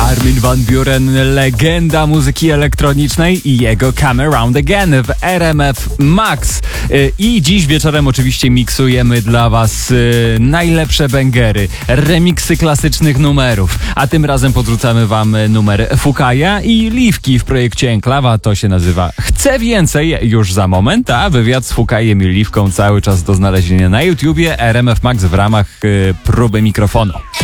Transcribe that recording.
Armin van Buuren, legenda muzyki elektronicznej i jego Come Around Again w RMF Max. I dziś wieczorem oczywiście miksujemy dla was najlepsze bangery, remiksy klasycznych numerów. A tym razem podrzucamy wam numer Fukaja i Liwki w projekcie Enklawa. To się nazywa Chcę Więcej już za moment, a wywiad z Fukajem i Liwką cały czas do znalezienia na YouTubie RMF Max w ramach próby mikrofonu.